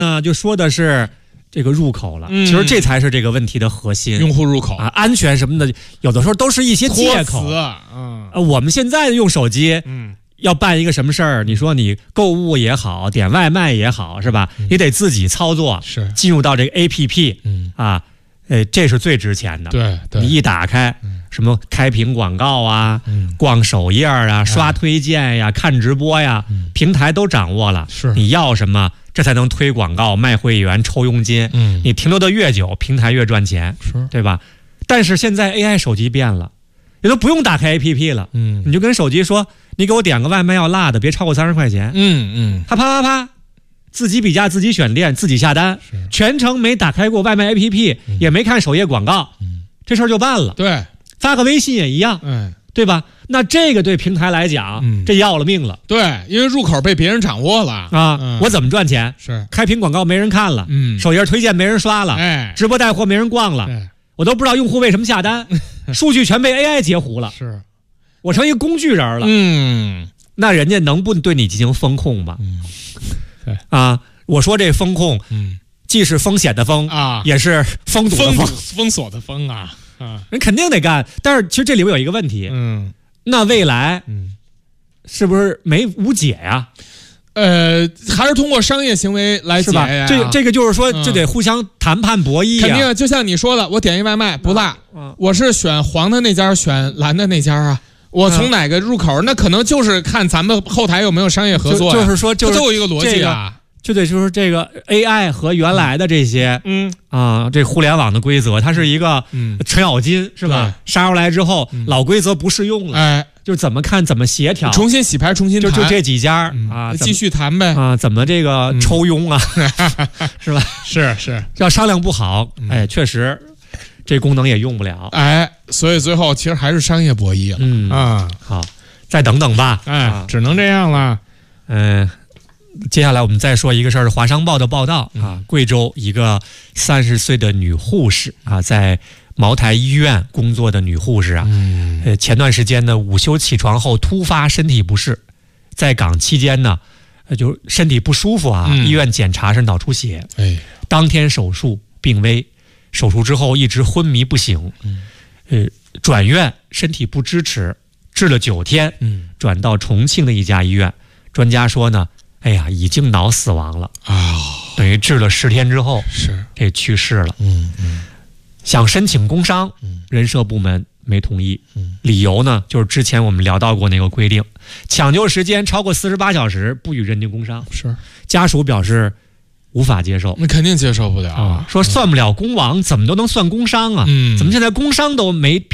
就说的是这个入口了，其实这才是这个问题的核心。 用户入口啊，安全什么的，有的时候都是一些借口。我们现在用手机，要办一个什么事儿，你说你购物也好，点外卖也好，是吧？你得自己操作， 是进入到这个 APP，这是最值钱的。 对， 你一打开，什么开屏广告啊，逛首页啊，刷推荐呀，看直播呀，平台都掌握了。 是你要什么，这才能推广告、卖会员、抽佣金。你停留的越久，平台越赚钱，对吧？但是现在 AI 手机变了，也都不用打开 APP 了。你就跟手机说，你给我点个外卖要辣的，别超过30块钱。它啪，自己比价、自己选店、自己下单，全程没打开过外卖 APP，也没看首页广告，这事儿就办了。 对， 发个微信也一样，对吧？那这个对平台来讲，这要了命了。 对，因为入口被别人掌握了啊！我怎么赚钱？ 是开屏广告没人看了，首页推荐没人刷了，直播带货没人逛了，我都不知道用户为什么下单，数据全被 AI 截胡了。 是， 我成一个工具人了。那人家能不对你进行风控吗？ 对啊，我说这风控，既是风险的风啊， 也是封堵的封锁的封啊， 人肯定得干。但是其实这里边有一个问题，那未来，是不是无解呀？ 还是通过商业行为来解呀。 这个就是说，就得互相谈判博弈。 肯定，就像你说的，我点一外卖不辣，我是选黄的那家，选蓝的那家啊。我从哪个入口，那可能就是看咱们后台有没有商业合作。 就是说， 这都有一个逻辑啊。 就得就是这个 AI 和原来的这些，这互联网的规则，它是一个程咬金，是吧？杀出来之后，老规则不适用了，就怎么看怎么协调， 重新洗牌，重新谈， 就这几家啊， 继续谈呗啊，怎么这个抽佣啊，是吧？ 是， 要商量不好，确实这功能也用不了， 所以最后其实还是商业博弈了， 好，再等等吧， 只能这样了， 接下来我们再说一个事儿，华商报的报道啊，贵州一个30岁的女护士啊，在茅台医院工作的女护士啊，前段时间呢午休起床后突发身体不适，在岗期间呢，就身体不舒服啊，医院检查是脑出血，当天手术病危，手术之后一直昏迷不醒，转院身体不支持，治了9天，转到重庆的一家医院，专家说呢。已经脑死亡了等于治了10天之后这去世了。想申请工伤，人社部门没同意，理由呢就是之前我们聊到过那个规定，抢救时间超过48小时不予认定工伤。家属表示无法接受， 那肯定接受不了说算不了工亡，怎么都能算工伤啊？怎么现在工伤都没